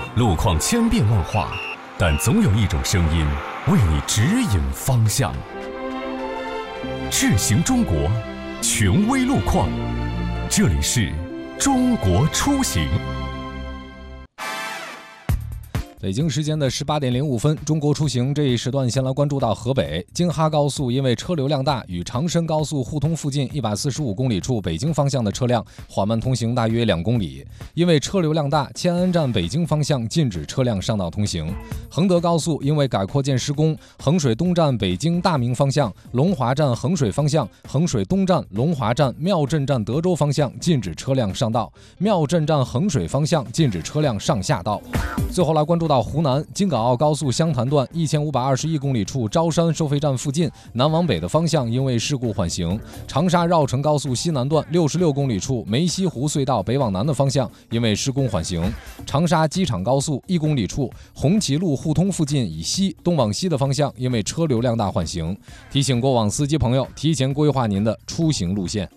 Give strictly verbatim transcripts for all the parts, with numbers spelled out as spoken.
路况千变万化，但总有一种声音为你指引方向。智行中国，权威路况，这里是中国出行。 北京时间的十八点零五分，中国出行这一时段先来关注到河北京哈高速，因为车流量大，与长深高速互通附近一百四十五公里处北京方向的车辆缓慢通行大约两公里。因为车流量大，迁安站北京方向禁止车辆上道通行。衡德高速因为改扩建施工，衡水东站北京大明方向、龙华站衡水方向、衡水东站龙华站庙镇站德州方向禁止车辆上道，庙镇站衡水方向禁止车辆上下道。最后来关注到湖南京港澳高速湘潭段一千五百二十一公里处招山收费站附近南往北的方向因为事故缓行。长沙绕城高速西南段六十六公里处梅溪湖隧道北往南的方向因为施工缓行。长沙机场高速一公里处红旗路互通附近以西东往西的方向因为车流量大缓行。提醒过往司机朋友提前规划您的出行路线。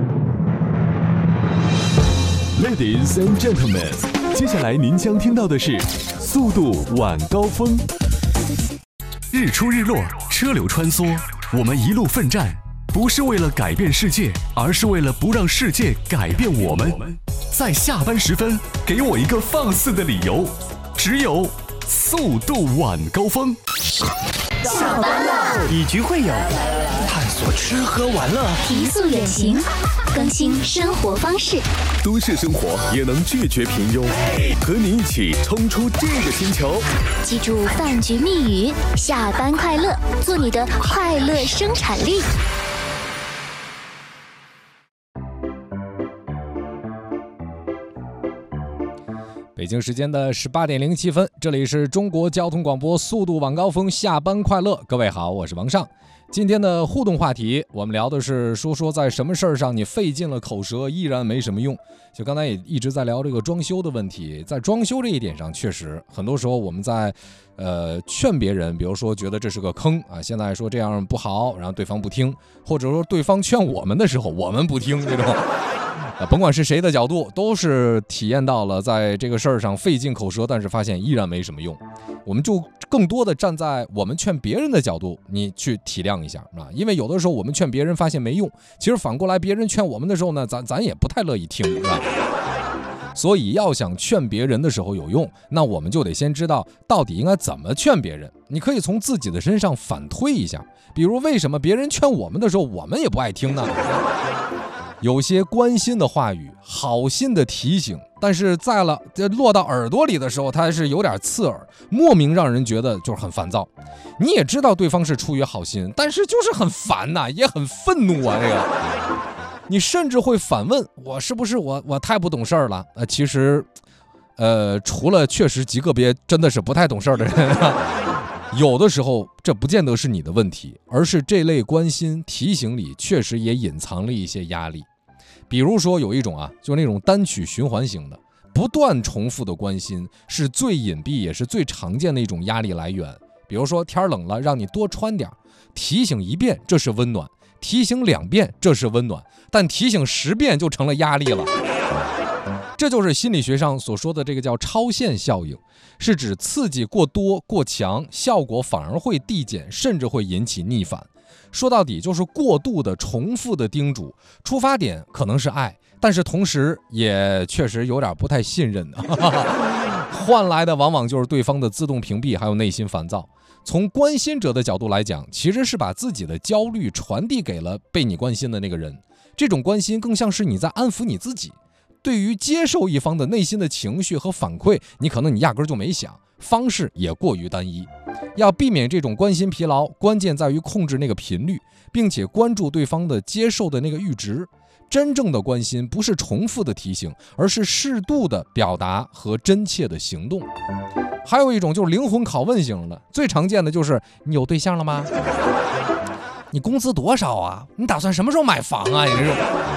Ladies and gentlemen， 接下来您将听到的是速度晚高峰。日出日落，车流穿梭，我们一路奋战，不是为了改变世界，而是为了不让世界改变我们。在下班时分，给我一个放肆的理由，只有速度晚高峰。 下班了， 以局会友，探索吃喝玩乐， 提速远行，更新生活方式。 都市生活也能拒绝平庸，和你一起冲出这个星球。 记住饭局密语：下班快乐，做你的快乐生产力。 北京时间的十八点零七分，这里是中国交通广播速度晚高峰，下班快乐。各位好，我是王尚。今天的互动话题，我们聊的是说说在什么事儿上你费尽了口舌，依然没什么用。就刚才也一直在聊这个装修的问题，在装修这一点上，确实很多时候我们在呃劝别人，比如说觉得这是个坑啊，现在说这样不好，然后对方不听，或者说对方劝我们的时候，我们不听，这种。甭管是谁的角度，都是体验到了在这个事儿上费尽口舌，但是发现依然没什么用。我们就更多的站在我们劝别人的角度，你去体谅一下啊，因为有的时候我们劝别人发现没用，其实反过来别人劝我们的时候呢，咱咱也不太乐意听，是吧？所以要想劝别人的时候有用，那我们就得先知道到底应该怎么劝别人。你可以从自己的身上反推一下，比如为什么别人劝我们的时候，我们也不爱听呢？有些关心的话语，好心的提醒，但是在了落到耳朵里的时候，它是有点刺耳，莫名让人觉得就是很烦躁。你也知道对方是出于好心，但是就是很烦呐、啊，也很愤怒啊。这个，你甚至会反问我是不是我我太不懂事儿了？呃，其实，呃，除了确实极个别真的是不太懂事儿的人。有的时候这不见得是你的问题，而是这类关心提醒里确实也隐藏了一些压力。比如说有一种啊，就是那种单曲循环型的，不断重复的关心是最隐蔽也是最常见的一种压力来源。比如说天冷了让你多穿点，提醒一遍这是温暖，提醒两遍这是温暖，但提醒十遍就成了压力了。这就是心理学上所说的这个叫超限效应，是指刺激过多过强，效果反而会递减，甚至会引起逆反。说到底就是过度的重复的叮嘱，出发点可能是爱，但是同时也确实有点不太信任的，换来的往往就是对方的自动屏蔽，还有内心烦躁。从关心者的角度来讲，其实是把自己的焦虑传递给了被你关心的那个人，这种关心更像是你在安抚你自己。对于接受一方的内心的情绪和反馈，你可能你压根就没想，方式也过于单一。要避免这种关心疲劳，关键在于控制那个频率，并且关注对方的接受的那个阈值。真正的关心不是重复的提醒，而是适度的表达和真切的行动。还有一种就是灵魂拷问型的，最常见的就是你有对象了吗？你工资多少啊？你打算什么时候买房啊？你这种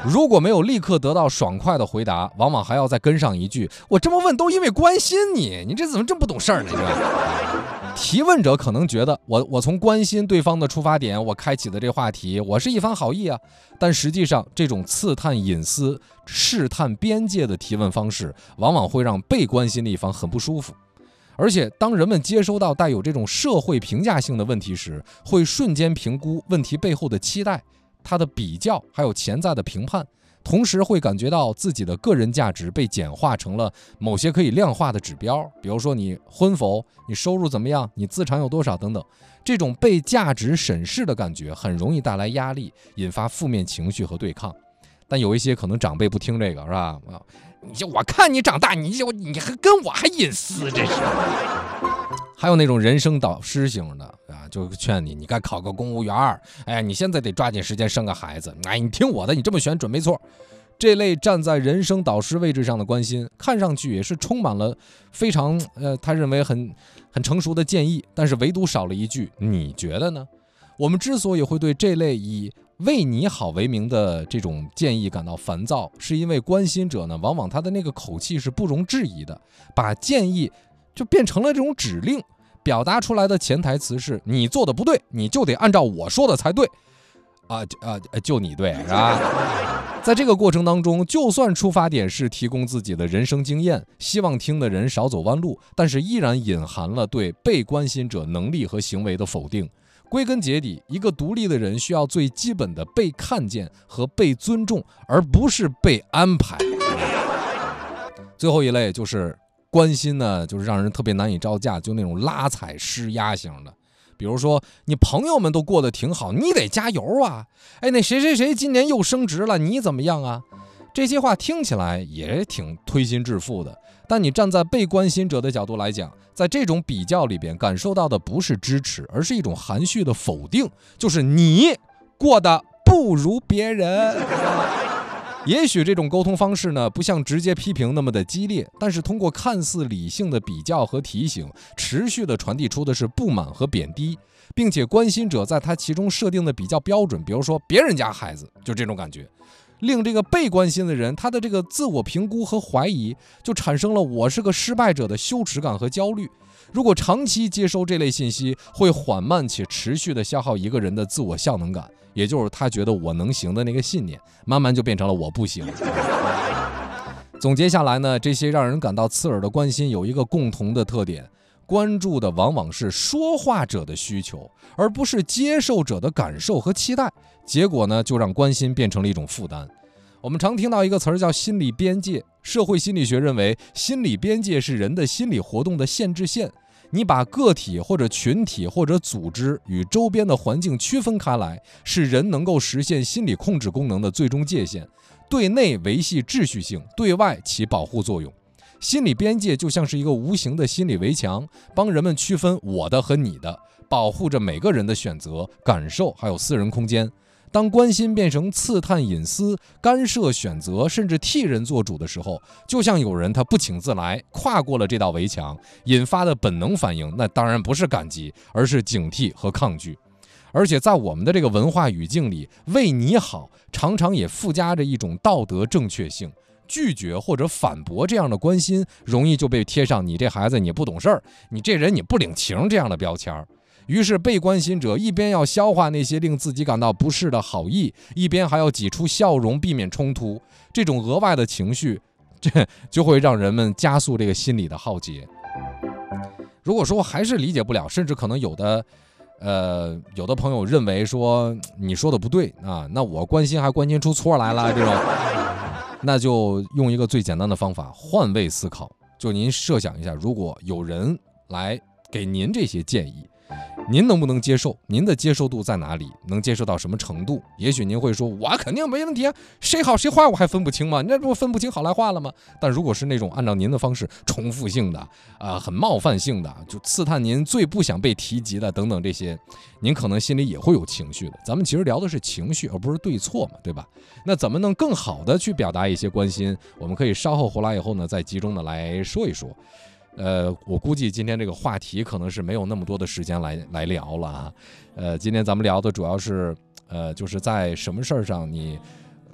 如果没有立刻得到爽快的回答，往往还要再跟上一句：“我这么问都因为关心你，你这怎么这么不懂事儿呢？”是吧？提问者可能觉得我我从关心对方的出发点，我开启的这个话题，我是一番好意啊。但实际上，这种刺探隐私、试探边界的提问方式，往往会让被关心的一方很不舒服。而且，当人们接收到带有这种社会评价性的问题时，会瞬间评估问题背后的期待。他的比较还有潜在的评判，同时会感觉到自己的个人价值被简化成了某些可以量化的指标，比如说你婚否，你收入怎么样，你资产有多少等等。这种被价值审视的感觉很容易带来压力，引发负面情绪和对抗。但有一些可能长辈不听这个，是吧？你就我看你长大，你就你还跟我还隐私，这是。还有那种人生导师型的啊，就劝你，你该考个公务员，哎，你现在得抓紧时间生个孩子，哎，你听我的，你这么选准没错。这类站在人生导师位置上的关心，看上去也是充满了非常呃，他认为很很成熟的建议，但是唯独少了一句，你觉得呢？我们之所以会对这类以为你好为名的这种建议感到烦躁，是因为关心者呢，往往他的那个口气是不容置疑的，把建议就变成了这种指令，表达出来的潜台词是你做的不对，你就得按照我说的才对啊啊，就你对是吧？在这个过程当中，就算出发点是提供自己的人生经验，希望听的人少走弯路，但是依然隐含了对被关心者能力和行为的否定。归根结底，一个独立的人需要最基本的被看见和被尊重，而不是被安排。最后一类就是关心呢，就是让人特别难以招架，就那种拉踩施压型的。比如说你朋友们都过得挺好，你得加油啊！哎，那谁谁谁今年又升职了，你怎么样啊？这些话听起来也挺推心置腹的，但你站在被关心者的角度来讲，在这种比较里边感受到的不是支持，而是一种含蓄的否定，就是你过得不如别人。也许这种沟通方式呢，不像直接批评那么的激烈，但是通过看似理性的比较和提醒，持续的传递出的是不满和贬低，并且关心者在他其中设定的比较标准，比如说别人家孩子，就这种感觉，令这个被关心的人他的这个自我评估和怀疑，就产生了我是个失败者的羞耻感和焦虑。如果长期接收这类信息，会缓慢且持续的消耗一个人的自我效能感，也就是他觉得我能行的那个信念，慢慢就变成了我不行。总结下来呢，这些让人感到刺耳的关心有一个共同的特点，关注的往往是说话者的需求，而不是接受者的感受和期待，结果呢，就让关心变成了一种负担。我们常听到一个词儿叫心理边界，社会心理学认为，心理边界是人的心理活动的限制线。你把个体或者群体或者组织与周边的环境区分开来，是人能够实现心理控制功能的最终界限。对内维系秩序性，对外起保护作用。心理边界就像是一个无形的心理围墙，帮人们区分我的和你的，保护着每个人的选择、感受还有私人空间。当关心变成刺探隐私、干涉选择，甚至替人做主的时候，就像有人他不请自来，跨过了这道围墙，引发的本能反应，那当然不是感激，而是警惕和抗拒。而且在我们的这个文化语境里，为你好常常也附加着一种道德正确性，拒绝或者反驳这样的关心，容易就被贴上你这孩子你不懂事儿，你这人你不领情这样的标签。于是被关心者一边要消化那些令自己感到不适的好意，一边还要挤出笑容避免冲突，这种额外的情绪，这就会让人们加速这个心理的浩劫。如果说还是理解不了，甚至可能有的呃，有的朋友认为说你说的不对啊，那我关心还关心出错来了，这种，那就用一个最简单的方法，换位思考。就您设想一下，如果有人来给您这些建议，您能不能接受？您的接受度在哪里？能接受到什么程度？也许您会说，我肯定没问题啊，谁好谁坏我还分不清吗？那不分不清好赖坏了吗？但如果是那种按照您的方式重复性的啊、呃，很冒犯性的，就刺探您最不想被提及的等等这些，您可能心里也会有情绪的。咱们其实聊的是情绪，而不是对错嘛，对吧？那怎么能更好的去表达一些关心？我们可以稍后回来以后呢，再集中的来说一说。呃，我估计今天这个话题可能是没有那么多的时间来来聊了啊。呃，今天咱们聊的主要是，呃，就是在什么事儿上你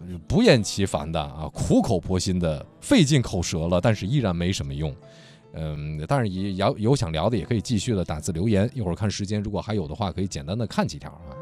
不厌其烦的啊，苦口婆心的，费尽口舌了，但是依然没什么用。嗯，当然也有有想聊的，也可以继续的打字留言。一会儿看时间，如果还有的话，可以简单的看几条啊。